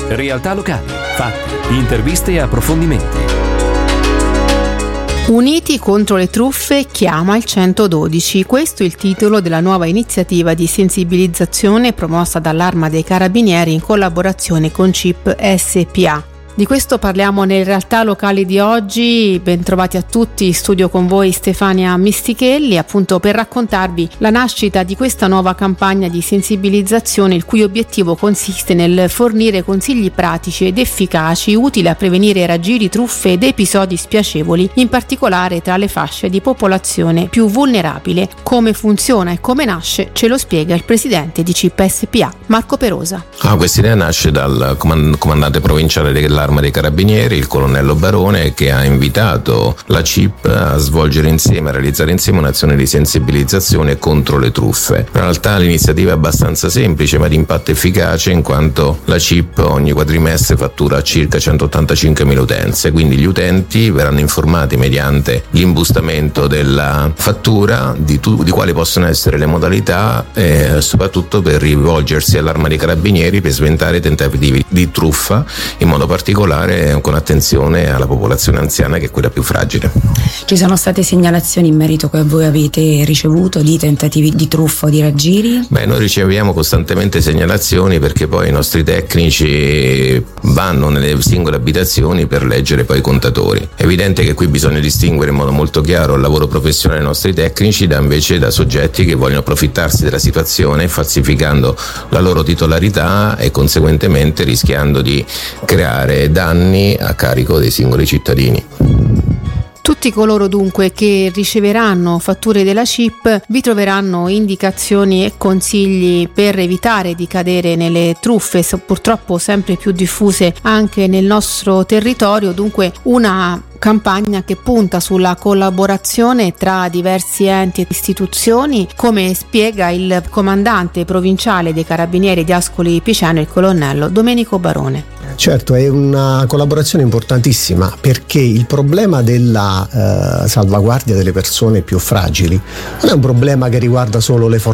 Realtà locali, fatti, interviste e approfondimenti. Uniti contro le truffe, chiama il 112. Questo è il titolo della nuova iniziativa di sensibilizzazione promossa dall'Arma dei Carabinieri in collaborazione con CIP SpA. Di questo parliamo nelle realtà locali di oggi. Bentrovati a tutti, in studio con voi Stefania Mistichelli, appunto per raccontarvi la nascita di questa nuova campagna di sensibilizzazione, il cui obiettivo consiste nel fornire consigli pratici ed efficaci utili a prevenire raggiri, truffe ed episodi spiacevoli, in particolare tra le fasce di popolazione più vulnerabile. Come funziona e come nasce ce lo spiega il presidente di CIP SpA, Marco Perosa. Questa idea nasce dal comandante provinciale dell'Arma dei Carabinieri, il colonnello Barone, che ha invitato la CIP a realizzare insieme un'azione di sensibilizzazione contro le truffe. In realtà l'iniziativa è abbastanza semplice ma di impatto efficace, in quanto la CIP ogni quadrimestre fattura circa 185.000 utenze, quindi gli utenti verranno informati mediante l'imbustamento della fattura di quali possono essere le modalità e soprattutto per rivolgersi all'Arma dei Carabinieri per sventare tentativi di truffa, in modo particolare con attenzione alla popolazione anziana, che è quella più fragile. Ci sono state segnalazioni in merito che voi avete ricevuto di tentativi di truffa o di raggiri? Noi riceviamo costantemente segnalazioni, perché poi i nostri tecnici vanno nelle singole abitazioni per leggere poi i contatori. È evidente che qui bisogna distinguere in modo molto chiaro il lavoro professionale dei nostri tecnici da soggetti che vogliono approfittarsi della situazione, falsificando la loro titolarità e conseguentemente rischiando di creare danni a carico dei singoli cittadini. Tutti coloro dunque che riceveranno fatture della CIP vi troveranno indicazioni e consigli per evitare di cadere nelle truffe, purtroppo sempre più diffuse anche nel nostro territorio. Dunque una campagna che punta sulla collaborazione tra diversi enti e istituzioni, come spiega il comandante provinciale dei Carabinieri di Ascoli Piceno, il colonnello Domenico Barone. Certo, è una collaborazione importantissima, perché il problema della salvaguardia delle persone più fragili non è un problema che riguarda solo le forze